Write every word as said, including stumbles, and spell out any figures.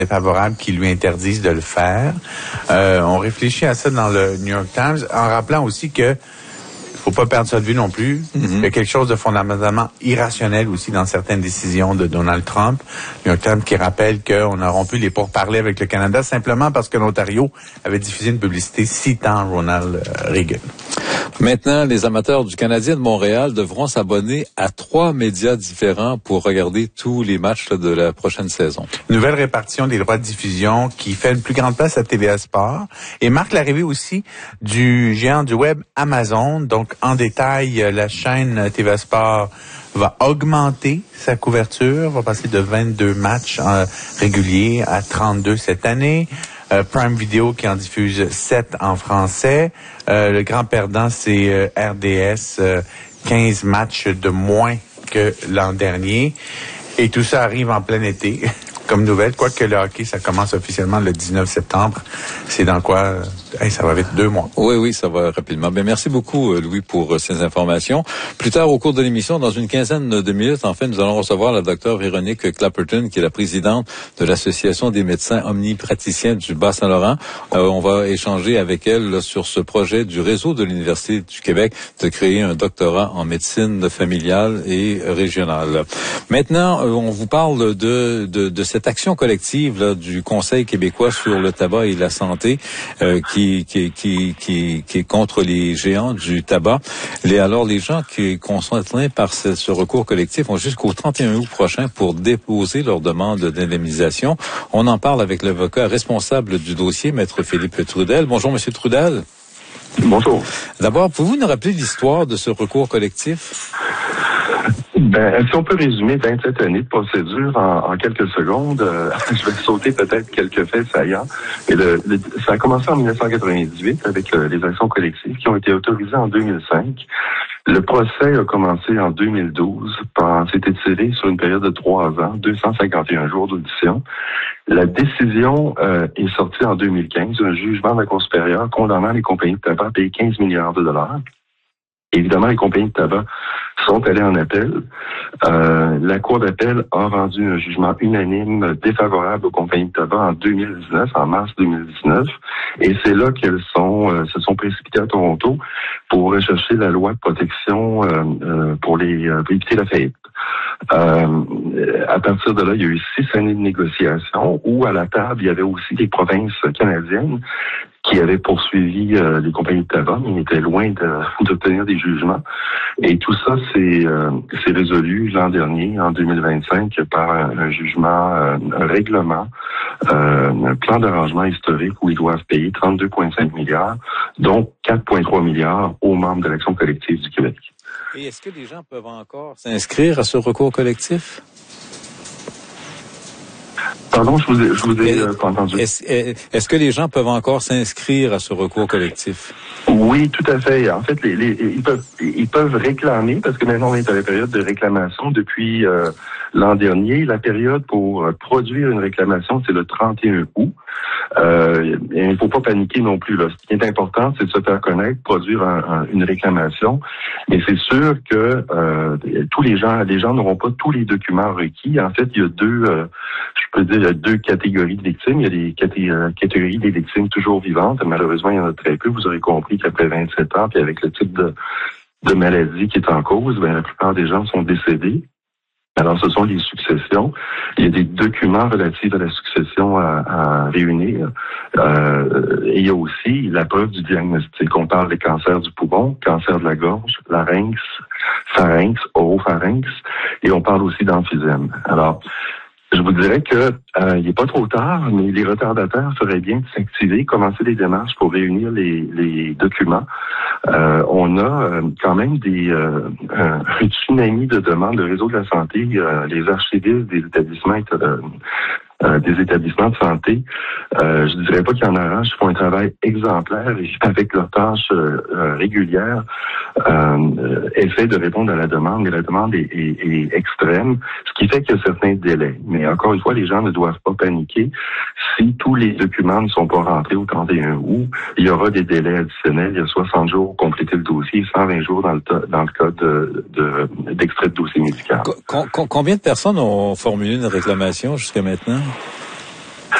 favorables qui lui interdisent de le faire. Euh, on réfléchit à ça dans le New York Times en rappelant aussi que faut pas perdre ça de vue non plus. Mm-hmm. Il y a quelque chose de fondamentalement irrationnel aussi dans certaines décisions de Donald Trump. New York Times qui rappelle qu'on a rompu les pourparlers avec le Canada simplement parce que l'Ontario avait diffusé une publicité citant Ronald Reagan. Maintenant, les amateurs du Canadien de Montréal devront s'abonner à trois médias différents pour regarder tous les matchs là, de la prochaine saison. Nouvelle répartition des droits de diffusion qui fait une plus grande place à T V A Sport et marque l'arrivée aussi du géant du web Amazon. Donc, en détail, la chaîne T V A Sport va augmenter sa couverture, va passer de vingt-deux matchs euh, réguliers à trente-deux cette année. Euh, Prime Video qui en diffuse sept en français. Euh, le grand perdant, c'est euh, R D S, euh, quinze matchs de moins que l'an dernier. Et tout ça arrive en plein été, comme nouvelle. Quoique le hockey, ça commence officiellement le dix-neuf septembre. C'est dans quoi? Euh, hey, ça va vite, deux mois. Oui, oui, ça va rapidement. Ben, merci beaucoup, Louis, pour euh, ces informations. Plus tard, au cours de l'émission, dans une quinzaine de minutes, en fait, nous allons recevoir la docteure Véronique Clapperton, qui est la présidente de l'Association des médecins omnipraticiens du Bas-Saint-Laurent. Euh, on va échanger avec elle là, sur ce projet du réseau de l'Université du Québec de créer un doctorat en médecine familiale et régionale. Maintenant, euh, on vous parle de, de, de cette action collective là, du Conseil québécois sur le tabac et la santé euh, qui, qui, qui, qui, qui est contre les géants du tabac. Les, alors, les gens qui sont concernés par ce, ce recours collectif ont jusqu'au trente et un août prochain pour déposer leur demande d'indemnisation. On en parle avec l'avocat responsable du dossier, Maître Philippe Trudel. Bonjour, Monsieur Trudel. Bonjour. D'abord, pouvez-vous nous rappeler l'histoire de ce recours collectif? Ben, si on peut résumer vingt-sept années de procédure en, en quelques secondes, euh, je vais sauter peut-être quelques faits saillants. Et le, le, ça a commencé en dix-neuf cent quatre-vingt-dix-huit avec le, les actions collectives qui ont été autorisées en deux mille cinq. Le procès a commencé en deux mille douze. C'était étiré sur une période de trois ans, deux cent cinquante et un jours d'audition. La décision euh, est sortie en deux mille quinze, un jugement de la Cour supérieure condamnant les compagnies de tabac à payer quinze milliards de dollars. Évidemment, les compagnies de tabac sont allées en appel. Euh, la Cour d'appel a rendu un jugement unanime défavorable aux compagnies de tabac en deux mille dix-neuf, en mars deux mille dix-neuf. Et c'est là qu'elles sont, euh, se sont précipitées à Toronto pour rechercher la loi de protection euh, euh, pour, les, euh, pour éviter la faillite. Euh, à partir de là, il y a eu six années de négociations où, à la table, il y avait aussi des provinces canadiennes qui avaient poursuivi euh, les compagnies de tabac, mais ils étaient loin de, d'obtenir des jugements. Et tout ça s'est euh, résolu l'an dernier, en deux mille vingt-cinq, par un, un jugement, euh, un règlement, euh, un plan d'arrangement historique où ils doivent payer trente-deux virgule cinq milliards, dont quatre virgule trois milliards aux membres de l'Action collective du Québec. Et est-ce que les gens peuvent encore s'inscrire à ce recours collectif? Pardon, je vous ai, je vous ai euh, pas entendu. Est-ce, est-ce que les gens peuvent encore s'inscrire à ce recours collectif? Oui, tout à fait. En fait, les, les, ils peuvent ils peuvent réclamer, parce que maintenant on est à la période de réclamation depuis euh, l'an dernier. La période pour euh, produire une réclamation, c'est le trente et un août. Euh, et il ne faut pas paniquer non plus. Là. Ce qui est important, c'est de se faire connaître, produire un, un, une réclamation. Mais c'est sûr que euh, tous les gens, les gens n'auront pas tous les documents requis. En fait, il y a deux, euh, je peux dire, il y a deux catégories de victimes. Il y a des catégories, catégories des victimes toujours vivantes. Malheureusement, il y en a très peu. Vous aurez compris qu'après vingt-sept ans, puis avec le type de, de maladie qui est en cause, ben, la plupart des gens sont décédés. Alors, ce sont les successions. Il y a des documents relatifs à la succession à, à réunir. Euh, et il y a aussi la preuve du diagnostic. On parle des cancers du poumon, cancer de la gorge, larynx, pharynx, oropharynx, et on parle aussi d'emphysème. Alors, je vous dirais que euh, il n'est pas trop tard, mais les retardataires feraient bien de s'activer, commencer des démarches pour réunir les, les documents. Euh, on a euh, quand même des euh, un, un tsunami de demandes. Le réseau de la santé, euh, les archivistes des établissements euh, Euh, des établissements de santé. Euh, je ne dirais pas qu'il y en a un, ils font un travail exemplaire et avec leurs tâches euh, euh, régulières, euh, essaient de répondre à la demande, mais la demande est, est, est extrême, ce qui fait qu'il y a certains délais. Mais encore une fois, les gens ne doivent pas paniquer. Si tous les documents ne sont pas rentrés au trente et un août, il y aura des délais additionnels. Il y a soixante jours pour compléter le dossier, cent vingt jours dans le, dans le cas de, de, d'extrait de dossier médical. Com- com- combien de personnes ont formulé une réclamation jusqu'à maintenant?